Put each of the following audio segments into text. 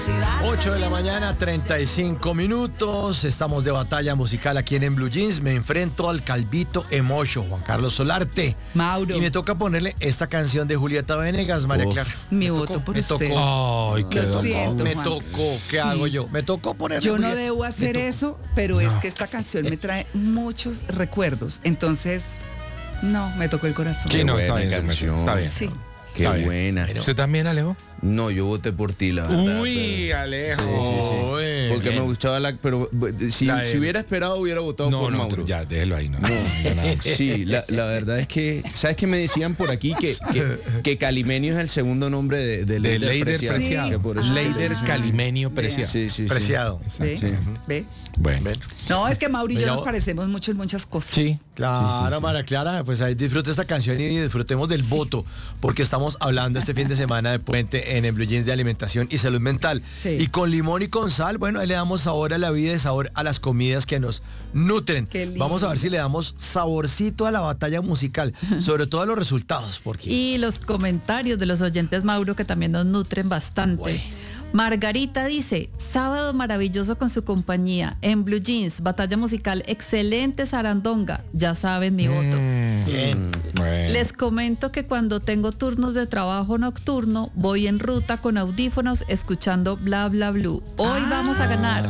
8 de la mañana, 35 minutos. Estamos de batalla musical aquí en Blue Jeans. Me enfrento al calvito emocho, Juan Carlos Solarte. Mauro. Y me toca ponerle esta canción de Julieta Venegas, María Clara. Mi voto por usted. Ay, qué Lo siento, Me Juan. tocó. ¿Qué hago yo? Me tocó ponerle Yo no Julieta. debo hacer eso, pero es que esta canción me trae muchos recuerdos. Entonces, no, me tocó el corazón. Sí, no, está buena bien, canción. está bien. Sí. Qué Está bien. buena. ¿Usted también, Alejo? No, yo voté por ti, la verdad. Uy, Alejo. Uy, Porque bien. me gustaba pero si hubiera esperado hubiera votado No, por no, Mauro. ya, déjelo ahí, no. Ya nada más. Sí, la verdad es que, ¿sabes qué me decían por aquí? Que Calimenio es el segundo nombre de De Leider Leider Preciado. Preciado. Que por eso- Leider Calimenio Preciado. Sí, sí, sí. Preciado. ¿Ve? Sí. ¿Ve? Bueno. Ven. No, es que Mauro y yo Mira, nos parecemos mucho en muchas cosas. Sí. Claro, María Clara, pues ahí disfrute esta canción y disfrutemos del voto, porque estamos hablando este fin de semana de puente en el Blue Jeans de alimentación y salud mental. Sí. Y con limón y con sal, bueno, ahí le damos sabor a la vida y sabor a las comidas que nos nutren. Qué lindo. Vamos a ver si le damos saborcito a la batalla musical, sobre todo a los resultados, porque... Y los comentarios de los oyentes, Mauro, que también nos nutren bastante. Bueno. Margarita dice, sábado maravilloso con su compañía, en Blue Jeans, batalla musical, excelente zarandonga, ya saben mi voto. Bien. Bueno. Les comento que cuando tengo turnos de trabajo nocturno, voy en ruta con audífonos escuchando Bla Bla Blue. Hoy vamos a ganar.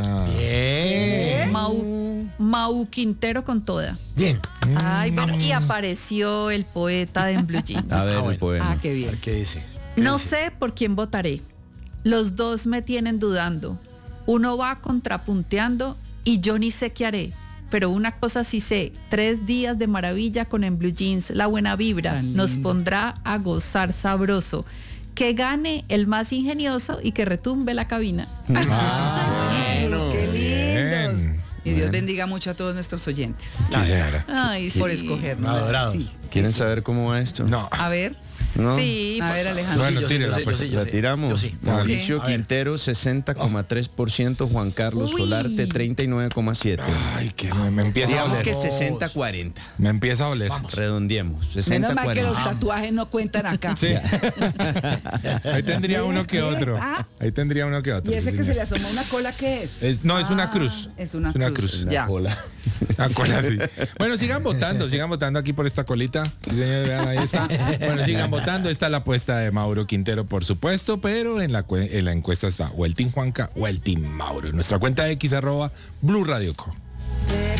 Bien. Mau Quintero con toda. Bien. Ay, bueno, y apareció el poeta en Blue Jeans. A ver, bueno. el poema. Ah, qué A bien. ver qué dice. ¿Qué No dice? sé por quién votaré. Los dos me tienen dudando. Uno va contrapunteando y yo ni sé qué haré. Pero una cosa sí sé, 3 días de maravilla con En Blue Jeans. La buena vibra Tan nos lindo. pondrá a gozar sabroso. Que gane el más ingenioso y que retumbe la cabina. Bueno, Qué lindos. bien. Y Dios bendiga mucho a todos nuestros oyentes. Sí, señora. Ay, sí. Por escogernos. Adorados. Sí. ¿Quieren saber cómo va esto? No. A ver, ¿No? Sí. a ver, Alejandro. Bueno, Yo sí, tírela, yo pues. sí, ¿La tiramos? Yo sí. Mauricio Sí. A ver. Quintero, 60,3%. Juan Carlos Uy. Solarte, 39,7%. Ay, que me empieza a Digamos oler. que 60-40. Me empieza a oler. Redondeemos. Menos mal que los 60-40. tatuajes no cuentan acá. Sí. Ahí tendría uno que otro. Ah. Ahí tendría uno que otro. Y ese sí, que se señor. le asoma una cola, ¿qué es? No, es una Ah, cruz. Es una cruz. La Ya. cola. Una cola así. Bueno, sigan votando aquí por esta colita. Sí, señor, vean, ahí está. Bueno, sigan votando. Está la apuesta de Mauro Quintero, por supuesto, pero en la encuesta está o el Team Juanca o el Team Mauro. Nuestra cuenta X @ Blue Radio Co.